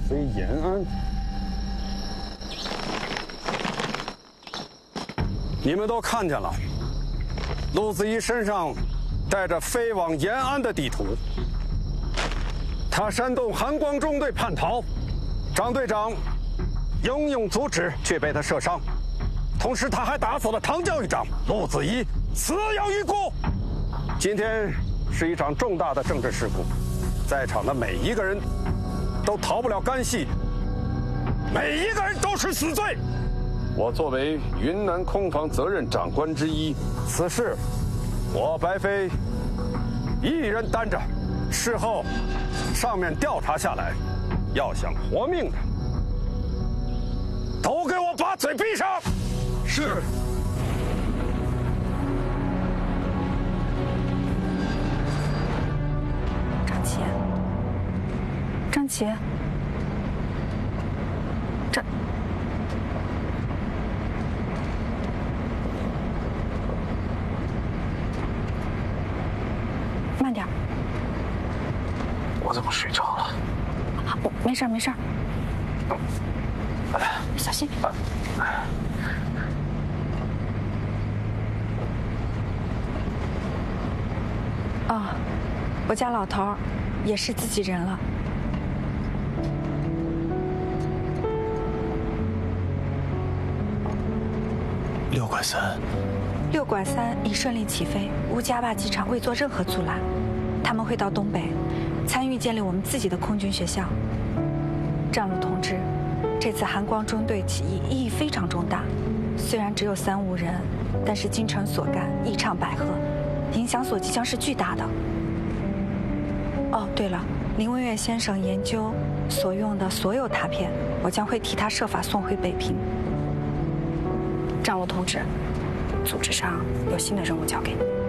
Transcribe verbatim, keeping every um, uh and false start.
非延安。你们都看见了，陆子怡身上带着飞往延安的地图。他煽动韩光中队叛逃，张队长英勇阻止，却被他射伤。同时，他还打死了唐教育长陆子怡，死有余辜。今天是一场重大的政治事故，在场的每一个人都逃不了干系，每一个人都是死罪。我作为云南空防责任长官之一，此事我白飞一人担着。事后上面调查下来，要想活命的，都给我把嘴闭上。是。 张琪，张琪，张。慢点。 我怎么睡着了？ 我没事没事。小心。哦，我家老头也是自己人了。 六拐三。 六拐三已顺利起飞，乌加坝机场未做任何阻拦。他们会到东北，参与建立我们自己的空军学校。战鲁同志，这次韩光中队起义意义非常重大，虽然只有三五人，但是精诚所干，意唱百合，影响所及将是巨大的。哦，对了，林文月先生研究所用的所有塔片，我将会替他设法送回北平。战鲁同志，组织上有新的任务交给你。